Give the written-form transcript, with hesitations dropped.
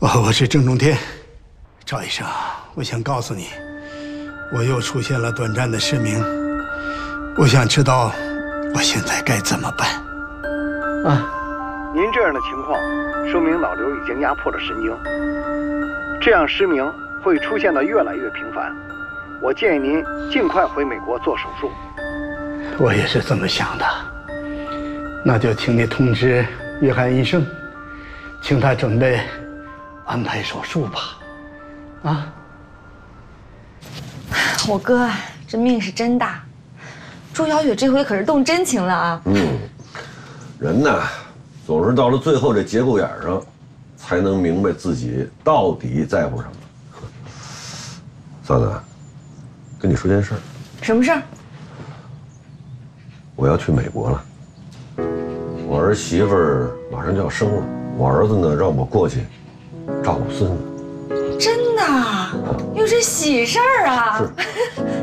我是郑中天，赵医生，我想告诉你，我又出现了短暂的失明，我想知道我现在该怎么办。啊， 您这样的情况，说明脑瘤已经压迫了神经，这样失明会出现的越来越频繁。我建议您尽快回美国做手术。 我也是这么想的，那就请你通知约翰医生，请他准备安排手术吧。啊， 我哥这命是真大，朱小雨这回可是动真情了啊。 人呐，总是到了最后这节骨眼上，才能明白自己到底在乎什么。嫂子，跟你说件事儿。 什么事儿？ 我要去美国了，我儿媳妇儿马上就要生了，我儿子呢让我过去照顾孙子。 真的？哟，这喜事儿啊！ 是。